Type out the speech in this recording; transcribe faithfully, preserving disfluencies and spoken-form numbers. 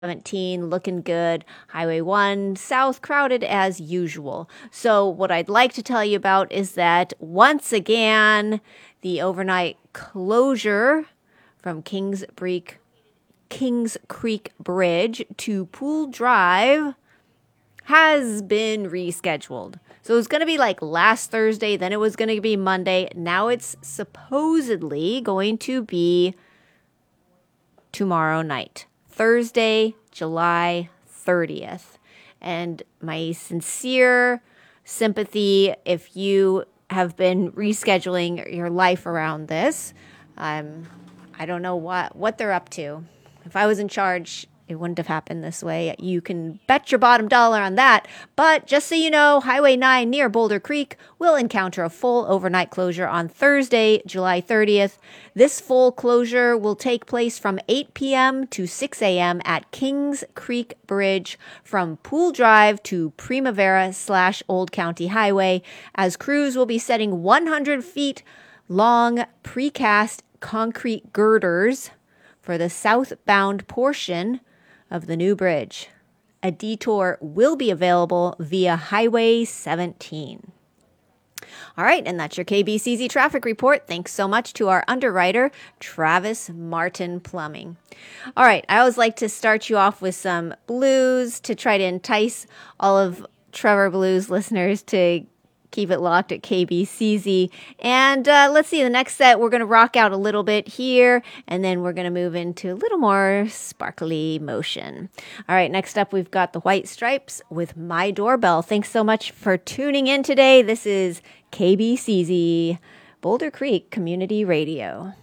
seventeen looking good. Highway one south crowded as usual. So what I'd like to tell you about is that once again, the overnight closure from Kings Creek, Kings Creek Bridge to Pool Drive has been rescheduled. So it was going to be like last Thursday, then it was going to be Monday. Now it's supposedly going to be tomorrow night, Thursday, July thirtieth. And my sincere sympathy if you have been rescheduling your life around this. Um, I don't know what, what they're up to. If I was in charge, it wouldn't have happened this way. You can bet your bottom dollar on that. But just so you know, Highway nine near Boulder Creek will encounter a full overnight closure on Thursday, July thirtieth. This full closure will take place from eight p.m. to six a.m. at Kings Creek Bridge from Pool Drive to Primavera slash Old County Highway, as crews will be setting one hundred feet long precast concrete girders for the southbound portion of the new bridge. A detour will be available via Highway seventeen. All right, and that's your K B C Z traffic report. Thanks so much to our underwriter, Travis Martin Plumbing. All right, I always like to start you off with some blues to try to entice all of Trevor Blues listeners to keep it locked at K B C Z. And uh, let's see, the next set, we're going to rock out a little bit here, and then we're going to move into a little more sparkly motion. All right, next up, we've got the White Stripes with My Doorbell. Thanks so much for tuning in today. This is K B C Z, Boulder Creek Community Radio.